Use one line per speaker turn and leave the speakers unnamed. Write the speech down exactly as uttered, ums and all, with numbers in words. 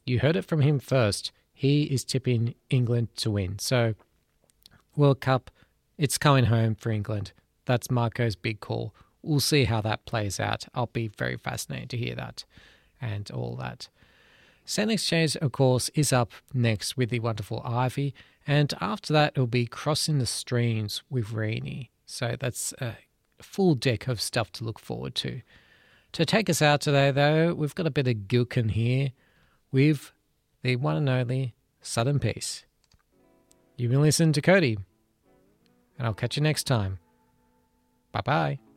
You heard it from him first. He is tipping England to win. So, World Cup, it's coming home for England. That's Marco's big call. We'll see how that plays out. I'll be very fascinated to hear that and all that. Sand Exchange, of course, is up next with the wonderful Ivy. And after that, it'll be Crossing the Streams with Rainy. So that's a full deck of stuff to look forward to. To take us out today, though, we've got a bit of Gilkin here with the one and only Sudden Peace. You've been listening to Cody, and I'll catch you next time. Bye-bye.